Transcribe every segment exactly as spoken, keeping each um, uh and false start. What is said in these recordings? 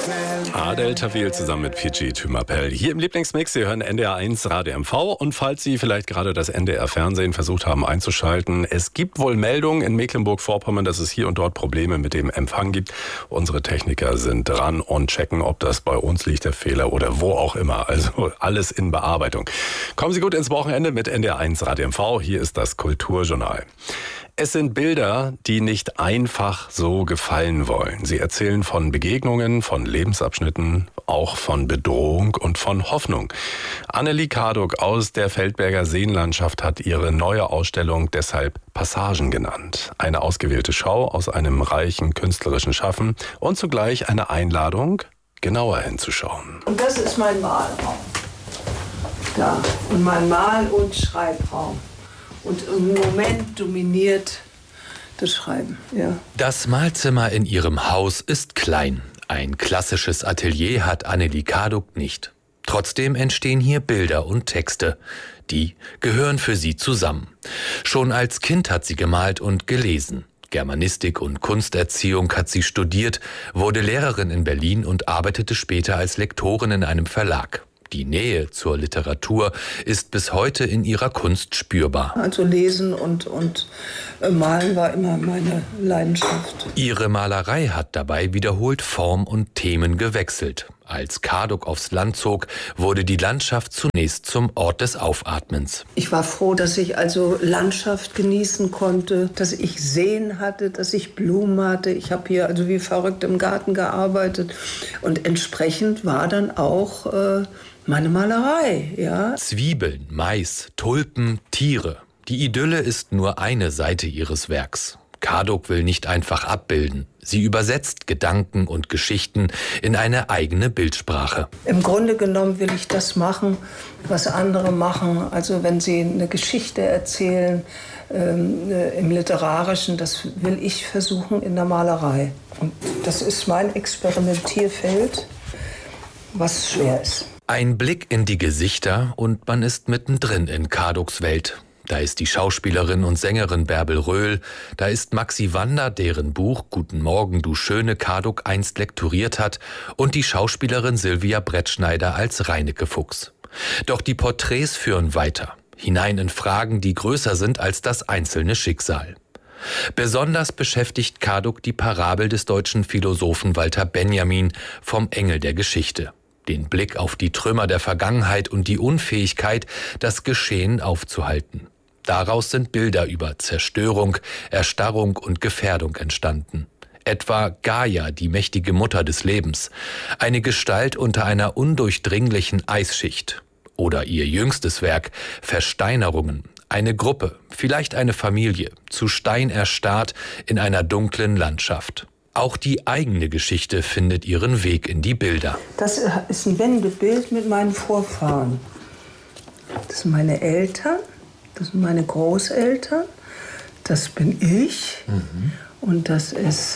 Adel Tawil zusammen mit Fiji Tümapel. Hier im Lieblingsmix, Sie hören N D R eins Radio M V. Und falls Sie vielleicht gerade das N D R-Fernsehen versucht haben einzuschalten, es gibt wohl Meldungen in Mecklenburg-Vorpommern, dass es hier und dort Probleme mit dem Empfang gibt. Unsere Techniker sind dran und checken, ob das bei uns liegt, der Fehler, oder wo auch immer. Also alles in Bearbeitung. Kommen Sie gut ins Wochenende mit N D R eins Radio M V. Hier ist das Kulturjournal. Es sind Bilder, die nicht einfach so gefallen wollen. Sie erzählen von Begegnungen, von Lebensabschnitten, auch von Bedrohung und von Hoffnung. Annelie Karduk aus der Feldberger Seenlandschaft hat ihre neue Ausstellung deshalb Passagen genannt. Eine ausgewählte Schau aus einem reichen künstlerischen Schaffen und zugleich eine Einladung, genauer hinzuschauen. Und das ist mein Malraum. Da. Und mein Mal- und Schreibraum. Und im Moment dominiert das Schreiben, ja. Das Malzimmer in ihrem Haus ist klein. Ein klassisches Atelier hat Annelie Karduk nicht. Trotzdem entstehen hier Bilder und Texte. Die gehören für sie zusammen. Schon als Kind hat sie gemalt und gelesen. Germanistik und Kunsterziehung hat sie studiert, wurde Lehrerin in Berlin und arbeitete später als Lektorin in einem Verlag. Die Nähe zur Literatur ist bis heute in ihrer Kunst spürbar. Also Lesen und, und Malen war immer meine Leidenschaft. Ihre Malerei hat dabei wiederholt Form und Themen gewechselt. Als Karduk aufs Land zog, wurde die Landschaft zunächst zum Ort des Aufatmens. Ich war froh, dass ich also Landschaft genießen konnte, dass ich Seen hatte, dass ich Blumen hatte. Ich habe hier also wie verrückt im Garten gearbeitet. Und entsprechend war dann auch äh, meine Malerei, ja. Zwiebeln, Mais, Tulpen, Tiere. Die Idylle ist nur eine Seite ihres Werks. Karduk will nicht einfach abbilden. Sie übersetzt Gedanken und Geschichten in eine eigene Bildsprache. Im Grunde genommen will ich das machen, was andere machen. Also wenn sie eine Geschichte erzählen ähm, äh, im Literarischen, das will ich versuchen in der Malerei. Und das ist mein Experimentierfeld, was schwer ist. Ein Blick in die Gesichter und man ist mittendrin in Karduks Welt. Da ist die Schauspielerin und Sängerin Bärbel Röhl, da ist Maxi Wander, deren Buch Guten Morgen, du schöne Karduk einst lektoriert hat, und die Schauspielerin Silvia Brettschneider als Reineke Fuchs. Doch die Porträts führen weiter, hinein in Fragen, die größer sind als das einzelne Schicksal. Besonders beschäftigt Karduk die Parabel des deutschen Philosophen Walter Benjamin vom Engel der Geschichte. Den Blick auf die Trümmer der Vergangenheit und die Unfähigkeit, das Geschehen aufzuhalten. Daraus sind Bilder über Zerstörung, Erstarrung und Gefährdung entstanden. Etwa Gaia, die mächtige Mutter des Lebens, eine Gestalt unter einer undurchdringlichen Eisschicht. Oder ihr jüngstes Werk, Versteinerungen, eine Gruppe, vielleicht eine Familie, zu Stein erstarrt in einer dunklen Landschaft. Auch die eigene Geschichte findet ihren Weg in die Bilder. Das ist ein Wendebild mit meinen Vorfahren. Das sind meine Eltern, das sind meine Großeltern, das bin ich. Mhm. Und das ist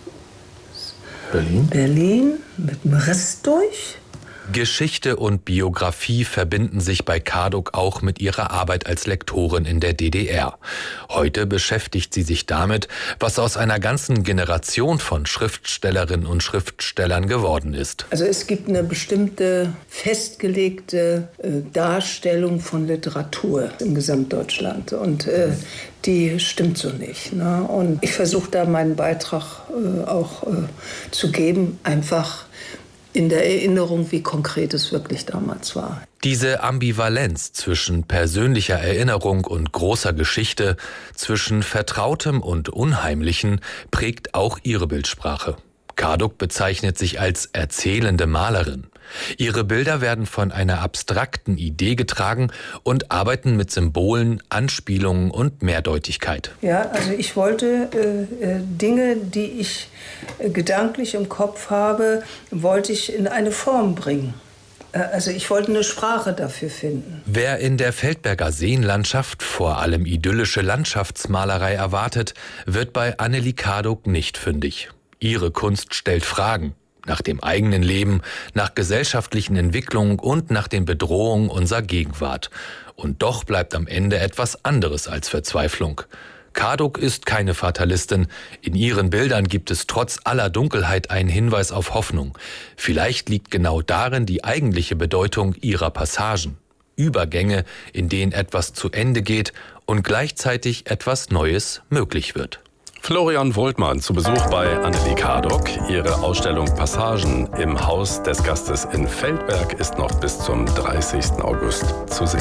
Berlin, Berlin mit dem Riss durch. Geschichte und Biografie verbinden sich bei Karduk auch mit ihrer Arbeit als Lektorin in der D D R. Heute beschäftigt sie sich damit, was aus einer ganzen Generation von Schriftstellerinnen und Schriftstellern geworden ist. Also es gibt eine bestimmte festgelegte äh, Darstellung von Literatur im Gesamtdeutschland und äh, die stimmt so nicht. Ne? Und ich versuche da meinen Beitrag äh, auch äh, zu geben, einfach in der Erinnerung, wie konkret es wirklich damals war. Diese Ambivalenz zwischen persönlicher Erinnerung und großer Geschichte, zwischen Vertrautem und Unheimlichen, prägt auch ihre Bildsprache. Karduk bezeichnet sich als erzählende Malerin. Ihre Bilder werden von einer abstrakten Idee getragen und arbeiten mit Symbolen, Anspielungen und Mehrdeutigkeit. Ja, also ich wollte äh, Dinge, die ich äh, gedanklich im Kopf habe, wollte ich in eine Form bringen. Äh, also ich wollte eine Sprache dafür finden. Wer in der Feldberger Seenlandschaft vor allem idyllische Landschaftsmalerei erwartet, wird bei Annelie Karduk nicht fündig. Ihre Kunst stellt Fragen. Nach dem eigenen Leben, nach gesellschaftlichen Entwicklungen und nach den Bedrohungen unserer Gegenwart. Und doch bleibt am Ende etwas anderes als Verzweiflung. Karduk ist keine Fatalistin. In ihren Bildern gibt es trotz aller Dunkelheit einen Hinweis auf Hoffnung. Vielleicht liegt genau darin die eigentliche Bedeutung ihrer Passagen. Übergänge, in denen etwas zu Ende geht und gleichzeitig etwas Neues möglich wird. Florian Woltmann zu Besuch bei Annelie Karduk. Ihre Ausstellung Passagen im Haus des Gastes in Feldberg ist noch bis zum dreißigsten August zu sehen.